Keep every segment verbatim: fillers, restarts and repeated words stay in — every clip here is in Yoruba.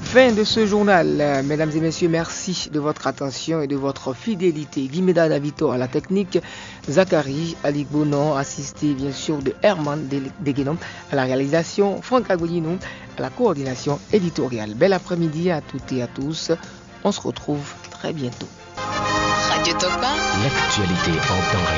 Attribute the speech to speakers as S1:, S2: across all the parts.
S1: Fin de ce journal. Euh, Mesdames et messieurs, merci de votre attention et de votre fidélité. Guy Médard Davito à la technique, Zachary Alik Bonon, assisté bien sûr de Herman Deguenom à la réalisation, Franck Agolino à la coordination éditoriale. Bel après-midi à toutes et à tous. On se retrouve très bientôt.
S2: Radio Tokpa,
S3: l'actualité en temps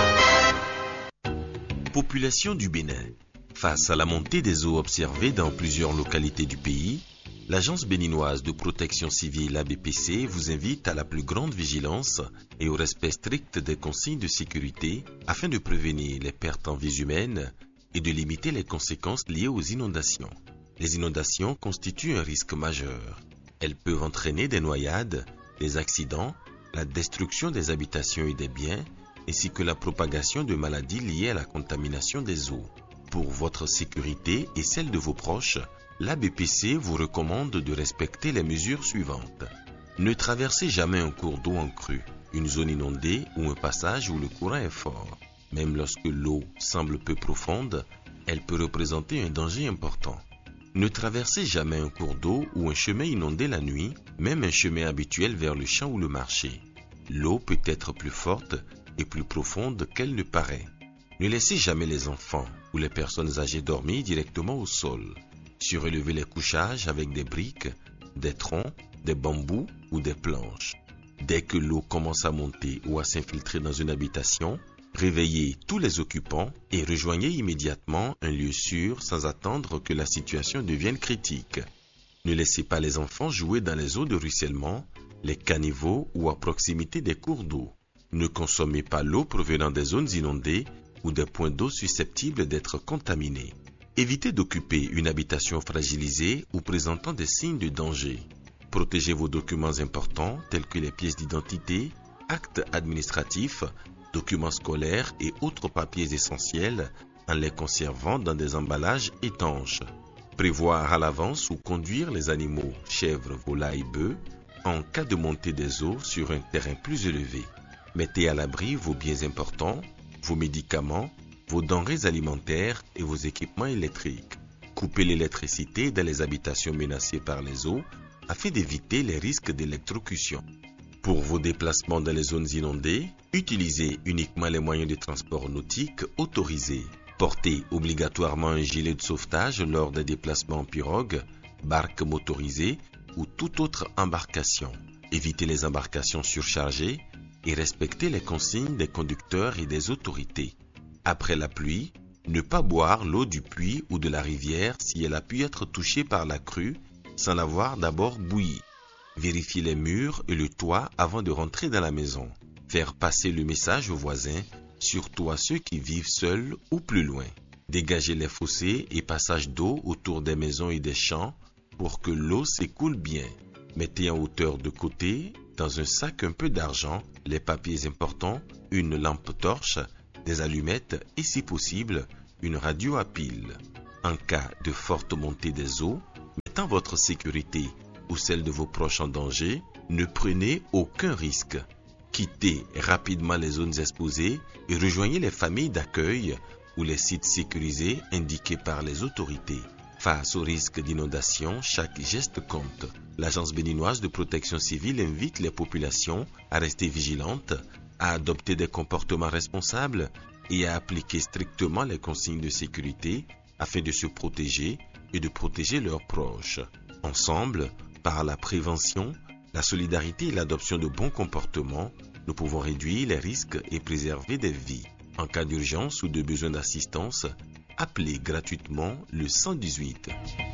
S3: réel.
S4: Population du Bénin. Face à la montée des eaux observée dans plusieurs localités du pays, l'Agence béninoise de protection civile A B P C vous invite à la plus grande vigilance et au respect strict des consignes de sécurité afin de prévenir les pertes en vies humaines et de limiter les conséquences liées aux inondations. Les inondations constituent un risque majeur. Elles peuvent entraîner des noyades, des accidents, la destruction des habitations et des biens, ainsi que la propagation de maladies liées à la contamination des eaux. Pour votre sécurité et celle de vos proches, l'A B P C vous recommande de respecter les mesures suivantes. Ne traversez jamais un cours d'eau en crue, une zone inondée ou un passage où le courant est fort. Même lorsque l'eau semble peu profonde, elle peut représenter un danger important. Ne traversez jamais un cours d'eau ou un chemin inondé la nuit, même un chemin habituel vers le champ ou le marché. L'eau peut être plus forte et plus profonde qu'elle ne paraît. Ne laissez jamais les enfants ou les personnes âgées dormir directement au sol. Surélevez les couchages avec des briques, des troncs, des bambous ou des planches. Dès que l'eau commence à monter ou à s'infiltrer dans une habitation, réveillez tous les occupants et rejoignez immédiatement un lieu sûr sans attendre que la situation devienne critique. Ne laissez pas les enfants jouer dans les eaux de ruissellement, les caniveaux ou à proximité des cours d'eau. Ne consommez pas l'eau provenant des zones inondées ou des points d'eau susceptibles d'être contaminés. Évitez d'occuper une habitation fragilisée ou présentant des signes de danger. Protégez vos documents importants tels que les pièces d'identité, actes administratifs, documents scolaires et autres papiers essentiels en les conservant dans des emballages étanches. Prévoir à l'avance ou conduire les animaux, chèvres, volailles, bœufs, en cas de montée des eaux sur un terrain plus élevé. Mettez à l'abri vos biens importants, vos médicaments, vos denrées alimentaires et vos équipements électriques. Coupez l'électricité dans les habitations menacées par les eaux afin d'éviter les risques d'électrocution. Pour vos déplacements dans les zones inondées, utilisez uniquement les moyens de transport nautique autorisés. Portez obligatoirement un gilet de sauvetage lors des déplacements en pirogue, barque motorisée ou toute autre embarcation. Évitez les embarcations surchargées et respectez les consignes des conducteurs et des autorités. Après la pluie, ne pas boire l'eau du puits ou de la rivière si elle a pu être touchée par la crue sans l'avoir d'abord bouillie. Vérifiez les murs et le toit avant de rentrer dans la maison. Faire passer le message aux voisins, surtout à ceux qui vivent seuls ou plus loin. Dégagez les fossés et passages d'eau autour des maisons et des champs pour que l'eau s'écoule bien. Mettez en hauteur de côté, dans un sac un peu d'argent, les papiers importants, une lampe torche, des allumettes et si possible, une radio à pile. En cas de forte montée des eaux, mettant votre sécurité ou celle de vos proches en danger, ne prenez aucun risque. Quittez rapidement les zones exposées et rejoignez les familles d'accueil ou les sites sécurisés indiqués par les autorités. Face au risque d'inondation, chaque geste compte. L'Agence béninoise de protection civile invite les populations à rester vigilantes, à adopter des comportements responsables et à appliquer strictement les consignes de sécurité afin de se protéger et de protéger leurs proches. Ensemble, par la prévention, la solidarité et l'adoption de bons comportements, nous pouvons réduire les risques et préserver des vies. En cas d'urgence ou de besoin d'assistance, appelez gratuitement le cent dix-huit.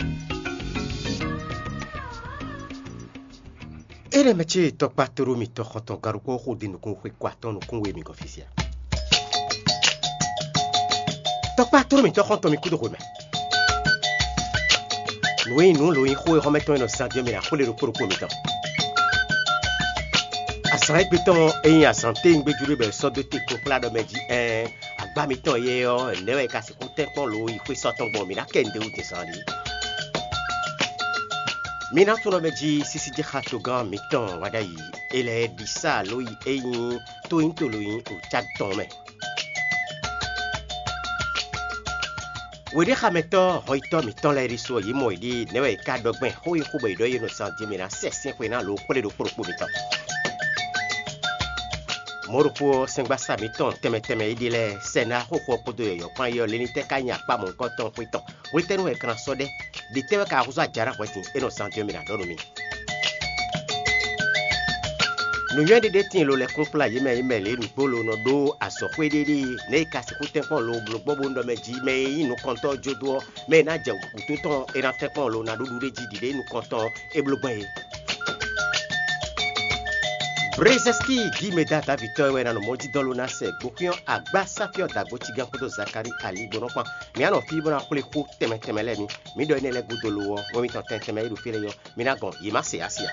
S5: Ele meche tok paturu mi to khoton karu ko khudi no ko kwaton no ko we mi officiel. Tok paturu mi to khoton mi kudo ko me. Oui, nous lo ko remettons no santé mi la khole ro ko mi to. Asrai beton e ya santé ngbe jure be so de te ko pla do meji eh agba mi to ye o ne we ka se ko te kon lo i ko so ton bon mi la kende u te sali. Mina tuno meji sisi di khatogan miton wadai ele disa loi eyin to into loi o chat ton me wede xametɔ xɔitɔ mitɔ le eriso yi mo yi ne we ka dɔgbɛ xoyi xobe dɔ yi no san di mina sɛsɛ koe na lo kple do kpɔkpɔ mitɔ moropo sengbasa mitɔ tɛmɛtɛmɛ yi di lɛ sɛna xoxo kpodo yɔyɔ kpan yɔ leni tɛ ka nya kpa mo nkɔtɔ koitɔ wete no ekran sɔ dɛ de tɛwɛ ka akuso adzara xɔti eno san di mina dɔnu mi nuyɛ de de tin lo le kunpla yi mɛ yi mɛ le nugbolo no do asɔkoe de de ne ka se kute kpɔn lo gblogbo bo ŋdɔ mɛ dzi mɛ yi nukɔntɔ dzodoɔ mɛ na dze kutotɔ ena tɛ kpɔn lo na ɖuɖu de dzi di de nukɔntɔ eblogbɛ ye brezeski gimeda davitɔ wɛ na no mɔdzi dɔ lo na se gbokunyɔ agba safiɔ dagbotsi gã kpoto zakari ali gbɔnɔkpa mianɔ fi bɔna kple ko tɛmɛtɛmɛ lɛ mi mi dɔ ne le godolo wɔ mɔ mi tɔ tɛmɛtɛmɛ yi do fi le yɔ mi na gɔn yi ma se asia.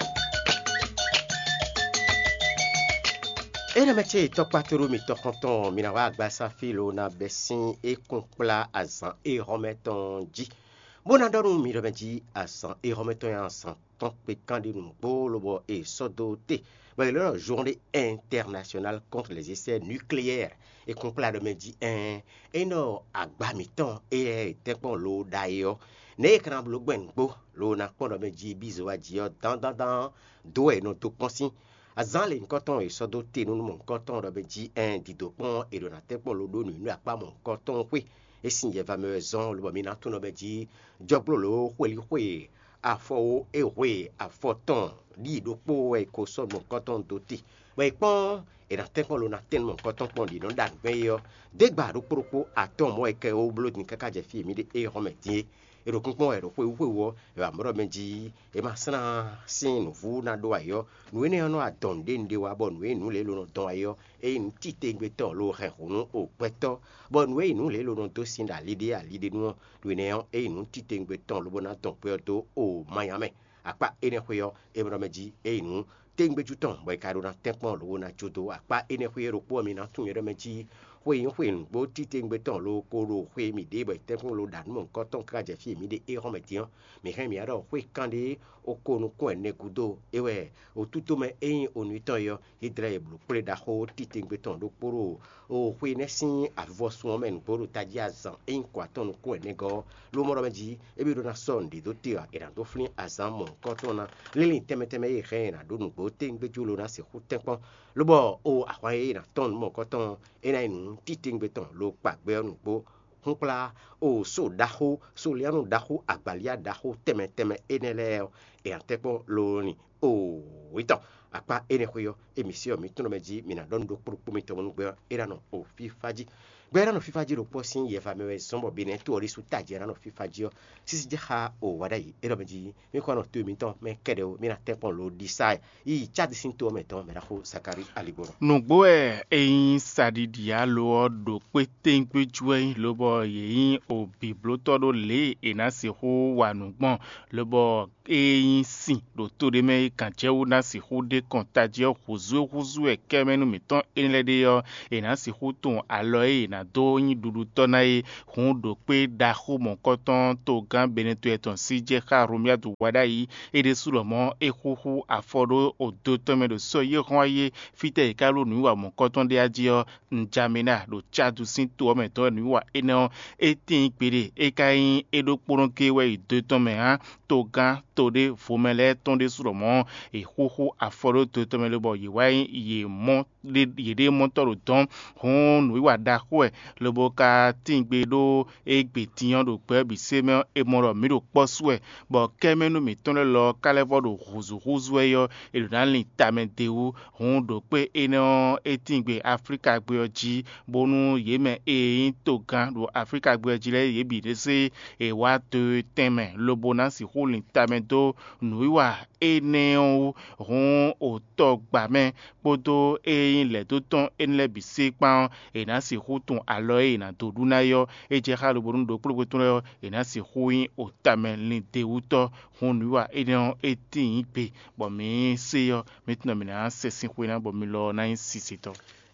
S5: ena mɛtse tɔkpatoro mi tɔkɔntɔn mina wa agbasa filo na bɛsin ekunkpla azan exɔmɛtɔn dzi bona dɔnu mi dɔ bɛ dzi azan exɔmɛtɔn ya san tɔn pe kan de nu gbolobɔ esɔdo te bɛ le journée internationale contre les essais nucléaires ekunkpla dɔ mɛ dzi ɛn enɔ agbamitɔn eye tɛkpɔn lo da yɔ ne ekran bolo gbɛnugbo lo na kpɔn dɔ mɛ dzi bizo wa dzi yɔ dandandan do eno to kpɔnsi. azan le nkɔtɔn esɔdo te nunu mɔ nkɔtɔn dɔ bɛ dzi ɛn didokpɔn edonatɛkpɔn lo do nu inu akpa mɔ nkɔtɔn koe esi yɛ va mɛ zɔn lobɔ mi na to nɔ bɛ dzi dzɔgblo lo xoeli xoe afɔwo ehoe afɔtɔn di dokpo eko sɔ mɔ nkɔtɔn do te bɛ kpɔn edonatɛkpɔn lo na te nu mɔ nkɔtɔn kpɔn di no da nu bɛ yɔ degba ɖokpoɖokpo atɔ mɔ eke wo blo ni kaka dze fi mi de exɔmɛ tie eɖokpɔn eɖokpo ewoe wɔ amrɔ mɛ dzi ema sena si nuvu na do ayɔ nue ne yɔnɔ adɔn de ŋde wa bɔ nue nu le lo no dɔn ayɔ eye nu ti te gbetɔ lo hɛ hunu o gbɛtɔ bɔ nue nu le lo no do si da ali de ali de nu nue ne yɔ eye nu ti te gbetɔ lo bo na dɔn kpe do o mayame akpa ene ƒe yɔ emrɔ mɛ dzi eye nu te gbetsutɔ bɔ eka do na tɛkpɔn lo na tsodo akpa ene ƒe ɖokpo mi na tun yɛ ɖe mɛ dzi ƒe ƒe nugbo tite gbetɔ lo ko lo ƒe mi de bɛ tɛkpɔn lo da nu nkɔtɔn kaka dze fi mi de exɔmɛ tiɛ mi hɛ mi aɖɔ ƒe kan de oko nuku ene kudo ewɛ otuto mɛ eye onuitɔ yɔ hidre eblu kple daxo tite gbetɔ ɖo kporo o ƒe ne si avɔsɔn mɛ nugbo do tadzi azan eye kɔatɔ nuku ene gɔ lo mɔdɔ mɛ dzi ebi do na sɔn de do te ena do fli azan mɔ nkɔtɔn na lili tɛmɛtɛmɛ ye hɛ na do nugbo te gbetso lo na se ƒu tɛkpɔn lobɔ o axɔ ye na tɔn mɔ nkɔtɔn ena yi nu tite gbetɔ lo kpagbe nugbo hunkpla o so daxo so lianu daxo agbalia daxo tɛmɛtɛmɛ ene lɛ eya tɛkpɔ lo ni o witɔ akpa ene ƒe yɔ emission mi tɔnɔ mɛ dzi mina dɔn do kpɔkpɔ mi tɔmɔ nugbɛ ena nɔ o fifa dzi gbɛra nɔ fifa dzi do kpɔ si yɛ fa mɛ sɔnbɔ bi ne to ɔri su ta dzi ena nɔ fifa dzi yɔ sisi dze xa o wada yi ena mɛ dzi mi kɔ nɔ to mi tɔ mɛ kɛ de o mina tɛkpɔ lo di sa yi tsa di si to mɛ tɔ mɛ da ko sakari aligbɔ.
S6: nugbo ɛ eyin sadidia lo do pété gbɛdzuɛ lobɔ yeyin o biblotɔ do le ena si ko wa nugbɔn lobɔ eyin si do to de mɛ kantsewo na si ko de kɔntadzi xozu xozu ɛ kɛmɛ nu mi tɔn ene lɛ de yɔ ena si ko to alɔ ye na do yin dudu tɔ na ye hun do pe da ko mɔ kɔtɔn to gan beneto etɔn si dze xa romia do wada yi ede sulɔmɔ exoxo afɔ do o do tɔmɛ do sɔ ye xɔn ye fite yi ka lo nu wa mɔ kɔtɔn de adzi yɔ njamena do tsadu si to ɔmɛ tɔ nu wa ene eti kpe de eka yin edo kpɔnɔ ke wɛ yi do tɔmɛ hã to gan to de fomɛ lɛ tɔn de sulɔmɔ exoxo afɔ do to tɔmɛ le bɔ yi wa yin ye mɔ de ye de mɔtɔ do dɔn hun nu wa da koe lobo ka tingbe do egbe tiyan do gbe bi se me emoro mi do kpɔsue bɔ kɛmɛ nu mi tɔn le lɔ kalɛfɔ do huzu huzu yɔ elona li tame dewu hun do pe ene etingbe afrika gbe dzi bonu yeme eyin to gan do afrika gbe dzi le yebi de se ewa to teme lobo na si ho li tame do nuiwa enewo hun o tɔ gbame kpodo eyin le do tɔn enle bi se kpan ena si ho tun alɔ ye na do duna yɔ edze xa lobo nu do kpolo tun yɔ ena si ho yin o tame li dewu tɔ hun nuiwa ene eti yin gbe bɔn mi se yɔ mi tun mi na se si ho ina bɔn mi lɔ na yin sisi tɔ.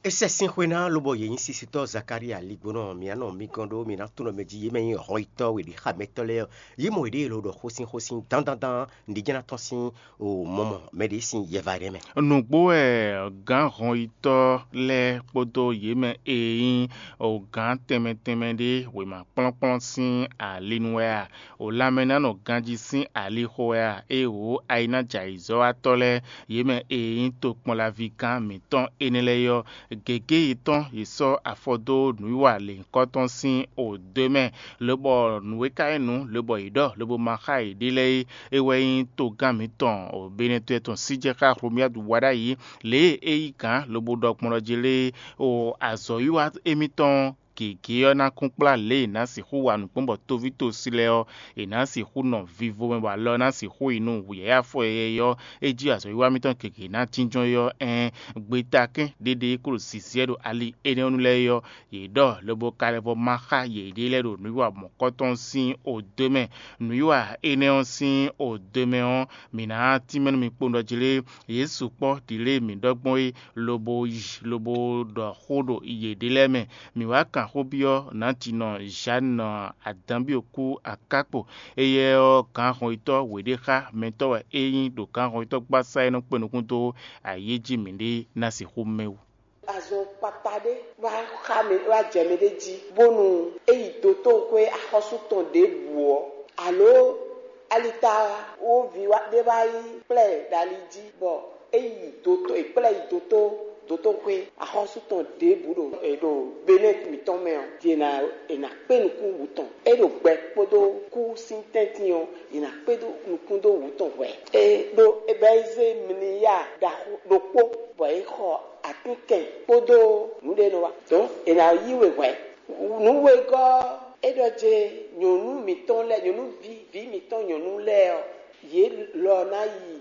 S5: ese sinkwena lobo yin sisito Zakaria ligbono miano mikondo mina tuno meji yemen roito we di khametole yimo ide lo do khosin khosin dan dan dan ndigena tonsin o momo medicine yevareme
S6: nugbo e gan roito le podo yemen e o gan teme teme de we ma plon plon sin alinwa o lamena no ganji sin ali hoya e o aina jaizo atole yemen e to pon la vikan miton eneleyo gege iton iso afodo nuwa le koton sin o demain lebo nuweka enu lebo ido lebo maka idile ewe to gamiton o beneto ton sijeka romia du wada yi le e kan lebo dokmono jele o azoywa emiton kiki na kumpla le na si hu wa nupombo tovito sileo e na si hu no vivo me ba lo na si hu inu wi ya fo e yo eji aso iwa miton kiki na tinjon yo en gbetake dede kuro sisiedo ali ene onule yo ye do lobo kalebo maka ye de le do nuwa mokoton sin o demain nuwa ene on sin o demain on mina timen mi pondo jile yesu po dile mi dogbon e lobo lobo do hodo ye de le me mi wa hobio nantino jana adambi oku akapo eye o kan hoito wedeha mento eyin do kan hoito gbasa eno penukunto ayeji minde nasi homewu
S7: azo patade wa khame wa jemedeji bonu eyi toto kwe ahosu ton de buo alo alita o vi wa de bai ple daliji bo eyi toto e ple toto toto kwe ahosu ton de budo edo benet mi ton me dina ina pe nku wuton edo gbe podo ku sintention ina pe do nku do wuton we e do ebeize miniya da do po boy ho atike podo nude no wa don ina yiwe we nuwe go edo je nyonu mi ton le nyonu vi vi mi ton nyonu le ye lo na yi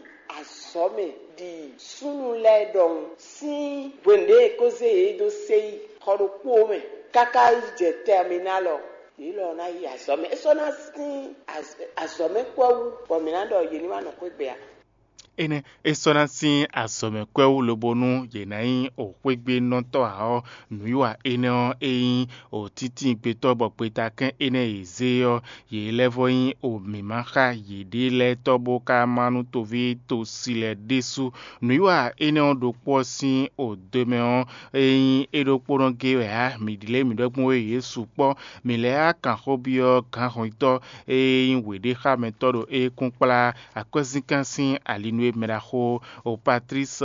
S7: asome di sunu le don si wende koze edo sei hodo pome kaka je terminalo ilo na yi asome eso na si asome kwa pominando yeni wa no kwegbe
S6: ene esonansi asome kwewu lobonu yenayin okwegbe nonto ao nuiwa ene eyin otiti gbeto bo petaken ene ezeo ye levoyin o mimaka yede le tobo ka manu tovi to sile desu nuiwa ene odokpo sin o demain eyin edokpo ge ha midile midokun we yesu po mile akan hobio kan hoito eyin wede ha metodo e kunpla akosinkan sin alinwe meraho o Patrice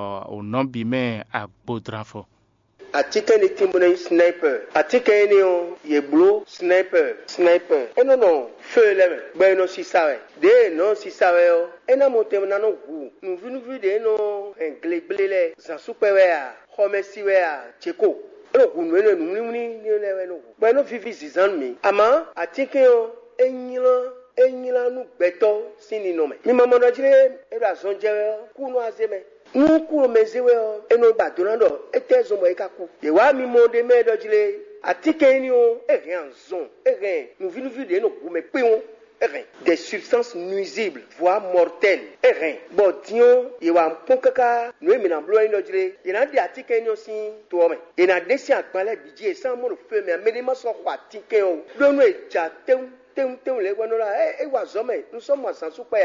S6: o nombime a Bodrafo.
S8: Atike ni timbone sniper. Atike ni o yeblo sniper. Sniper. Eno no feu leme. Ba no sisawe. De no sisawe o. Ena motem na no gu. Nu vinu vi de no engleglele. Za superwe a. Homesiwe a. Cheko. Eno gu no eno nu ni ni lewe no. Ba no vivi zizan mi. Ama atike o enyila enyila nu gbeto sini no me. Mi mama no jire e ra son jewe ku no azeme. Nu ku mezewe eno badonado etezo mo ikaku. Ye wa mi mo de me do jire atike ni o e rien zon. E rien. Nu vinu vi de no ku me pe won. E rien. Des substances nuisibles, voire mortelles. E rien. Bon dion ye wa ponkaka nu e mi na blo ino jire. Ye na di atike ni o sin to me. Ye na desi akpale bidje sans mo no fe me me ma so kwa atike o. Lo no e ja teun teun teun le gwanora e e wa zo me. Nous sommes sans souper